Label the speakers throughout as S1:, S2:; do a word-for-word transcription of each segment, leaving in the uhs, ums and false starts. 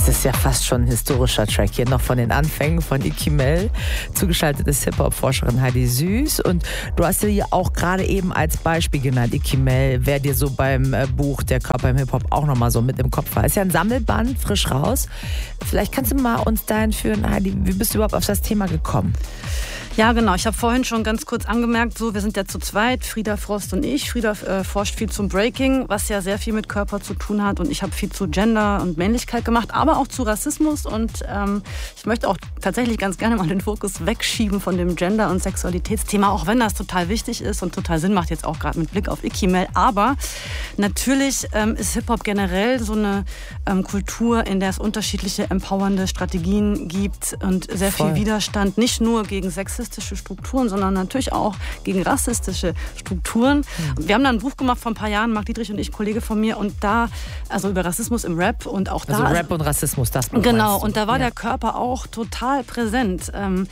S1: ist ja fast schon ein historischer Track hier noch von den Anfängen von Icky Mel. Zugeschaltet ist Hip-Hop-Forscherin Heidi Süß. Und du hast ja auch gerade eben als Beispiel genannt, Icky Mel, wer dir so beim äh, Buch Der Körper im Hip-Hop auch nochmal so mit im Kopf war. Ist ja ein Sammelband, frisch raus. Vielleicht kannst du mal uns dahin führen, Heidi, wie bist du überhaupt auf das Thema gekommen?
S2: Ja, genau. Ich habe vorhin schon ganz kurz angemerkt, so wir sind ja zu zweit, Frieda Frost und ich. Frieda äh, forscht viel zum Breaking, was ja sehr viel mit Körper zu tun hat. Und ich habe viel zu Gender und Männlichkeit gemacht, aber auch zu Rassismus. Und ähm, ich möchte auch tatsächlich ganz gerne mal den Fokus wegschieben von dem Gender- und Sexualitätsthema, auch wenn das total wichtig ist und total Sinn macht, jetzt auch gerade mit Blick auf Icky Mel. Aber natürlich ähm, ist Hip-Hop generell so eine ähm, Kultur, in der es unterschiedliche empowernde Strategien gibt und sehr Voll. viel Widerstand, nicht nur gegen sexistische Strukturen, sondern natürlich auch gegen rassistische Strukturen. Mhm. Wir haben da ein Buch gemacht vor ein paar Jahren, Marc Dietrich und ich, Kollege von mir, und da, also über Rassismus im Rap und auch da...
S1: Also Rap und Rassismus, das Buch.
S2: Genau, und da war ja. der Körper auch total präsent. Ähm,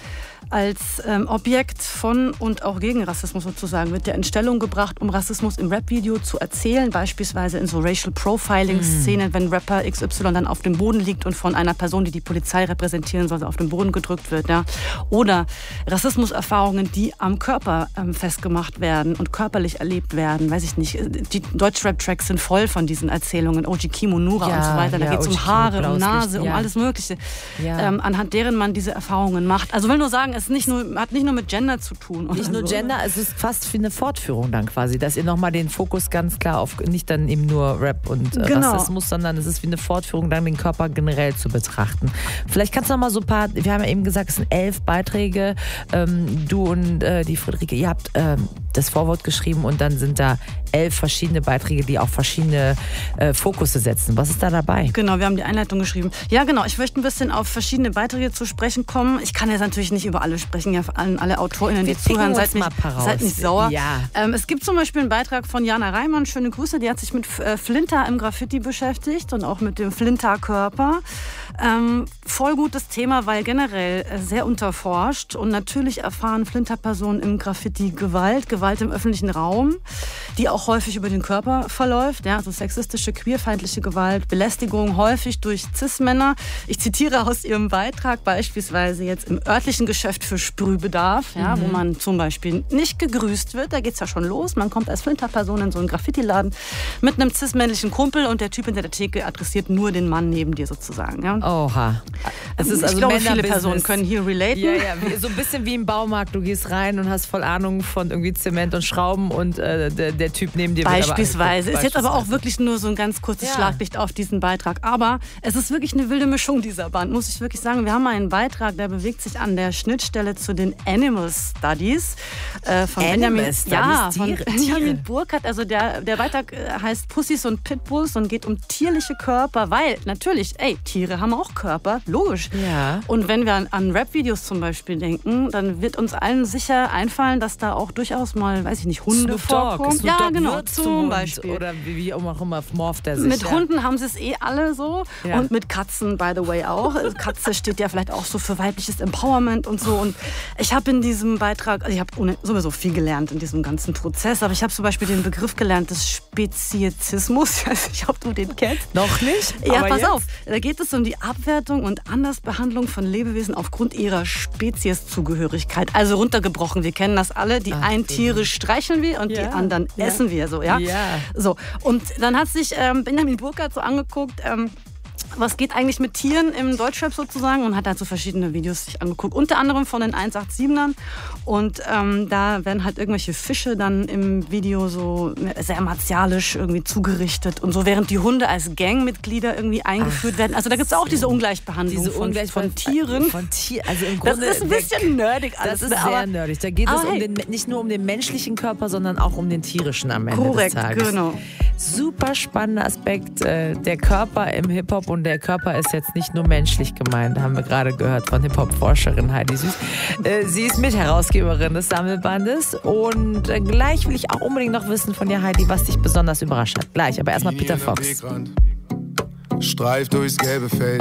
S2: als ähm, Objekt von und auch gegen Rassismus sozusagen wird der in Stellung gebracht, um Rassismus im Rap-Video zu erzählen, beispielsweise in so Racial Profiling-Szenen, mm. wenn Rapper X Y dann auf dem Boden liegt und von einer Person, die die Polizei repräsentieren soll, auf den Boden gedrückt wird. Ja. Oder Rassismuserfahrungen, die am Körper ähm, festgemacht werden und körperlich erlebt werden, weiß ich nicht. Die Deutsch-Rap-Tracks sind voll von diesen Erzählungen, O G Kimo, Nura ja, und so weiter. Da ja, geht es um Haare, um Nase, ja. um alles Mögliche, ja. ähm, anhand deren man diese Erfahrungen macht. Also will nur sagen, es nicht nur, hat nicht nur mit Gender zu tun.
S1: Nicht nur so. Gender, es ist fast wie eine Fortführung dann quasi, dass ihr nochmal den Fokus ganz klar auf, nicht dann eben nur Rap und äh, genau. Rassismus, sondern es ist wie eine Fortführung, dann den Körper generell zu betrachten. Vielleicht kannst du noch mal so ein paar, wir haben ja eben gesagt, es sind elf Beiträge, ähm, du und äh, die Friederike, ihr habt ähm, das Vorwort geschrieben und dann sind da elf verschiedene Beiträge, die auch verschiedene äh, Fokusse setzen. Was ist da dabei?
S2: Genau, wir haben die Einleitung geschrieben. Ja, genau, ich möchte ein bisschen auf verschiedene Beiträge zu sprechen kommen. Ich kann jetzt natürlich nicht über alle sprechen, ja, alle, alle AutorInnen, die zuhören, seid nicht, seid nicht sauer.
S1: Ja.
S2: Ähm, es gibt zum Beispiel einen Beitrag von Jana Reimann, schöne Grüße, die hat sich mit äh, Flinter im Graffiti beschäftigt und auch mit dem Flinter-Körper. Ähm, voll gutes Thema, weil generell äh, sehr unterforscht und natürlich erfahren Flinter-Personen im Graffiti Gewalt, Gewalt im öffentlichen Raum, die auch häufig über den Körper verläuft, ja, also sexistische, queerfeindliche Gewalt, Belästigung, häufig durch Cis-Männer. Ich zitiere aus ihrem Beitrag beispielsweise jetzt im örtlichen Geschäft für Sprühbedarf, ja, mhm. wo man zum Beispiel nicht gegrüßt wird, da geht's ja schon los, man kommt als Flinter-Person in so einen Graffiti-Laden mit einem cis-männlichen Kumpel und der Typ hinter der Theke adressiert nur den Mann neben dir sozusagen. Ja.
S1: Oha. Es ist
S2: ich
S1: also
S2: glaube, viele Personen können hier relaten.
S1: Ja, ja, so ein bisschen wie im Baumarkt, du gehst rein und hast voll Ahnung von irgendwie Zement und Schrauben und äh, der, der Typ neben dir
S2: Beispielsweise. Ist jetzt aber auch wirklich nur so ein ganz kurzes ja. Schlaglicht auf diesen Beitrag. Aber es ist wirklich eine wilde Mischung, dieser Band, muss ich wirklich sagen. Wir haben einen Beitrag, der bewegt sich an der Schnittstelle zu den Animal Studies äh, von
S1: Animal
S2: Benjamin,
S1: Studies,
S2: ja,
S1: Tiere,
S2: von Benjamin Burkhardt. Also der, der Beitrag heißt Pussys und Pitbulls und geht um tierliche Körper, weil natürlich, ey, Tiere haben auch Körper, logisch.
S1: Ja.
S2: Und wenn wir an, an Rap-Videos zum Beispiel denken, dann wird uns allen sicher einfallen, dass da auch durchaus mal, weiß ich nicht, Hunde vorkommen.
S1: Ja,
S2: ja, genau, zum Beispiel.
S1: Oder wie auch immer morpht der sich.
S2: Mit
S1: ja.
S2: Hunden haben sie es eh alle so
S1: ja.
S2: und mit Katzen, by the way, auch. Katze steht ja vielleicht auch so für weibliches Empowerment und so. Und ich habe in diesem Beitrag, also ich habe sowieso viel gelernt in diesem ganzen Prozess, aber ich habe zum Beispiel den Begriff gelernt des Speziesismus. Ich weiß nicht, ob du den kennst.
S1: Noch nicht?
S2: Ja,
S1: aber
S2: pass
S1: jetzt?
S2: auf. Da geht es um die Abwertung und Andersbehandlung von Lebewesen aufgrund ihrer Spezieszugehörigkeit. Also runtergebrochen, wir kennen das alle. Die
S1: Ach,
S2: einen Tiere streicheln wir und
S1: ja.
S2: die anderen
S1: ja.
S2: essen wir so, ja?
S1: Ja.
S2: So. Und dann hat sich ähm, Benjamin Burkhardt so angeguckt, ähm, was geht eigentlich mit Tieren im Deutschrap sozusagen, und hat halt so verschiedene Videos sich angeguckt, unter anderem von den hundertsiebenundachtzigern, und ähm, da werden halt irgendwelche Fische dann im Video so sehr martialisch irgendwie zugerichtet und so, während die Hunde als Gangmitglieder irgendwie eingeführt Ach, werden. Also da gibt es auch diese Ungleichbehandlung
S1: diese
S2: von,
S1: Ungleich
S2: von Tieren.
S1: Von Tier, also im Grunde,
S2: das ist ein bisschen der, nerdig alles.
S1: Das ist sehr nerdig. Da geht es um hey. den, nicht nur um den menschlichen Körper, sondern auch um den tierischen am Ende
S2: Korrekt,
S1: des Tages.
S2: Genau.
S1: Super spannender Aspekt. Äh, der Körper im Hip-Hop, und der Körper ist jetzt nicht nur menschlich gemeint, haben wir gerade gehört von Hip-Hop-Forscherin Heidi Süß. Äh, sie ist Mitherausgeberin des Sammelbandes, und äh, gleich will ich auch unbedingt noch wissen von dir, Heidi, was dich besonders überrascht hat. Gleich, aber erstmal Peter Fox.
S3: Streif durchs gelbe Feld.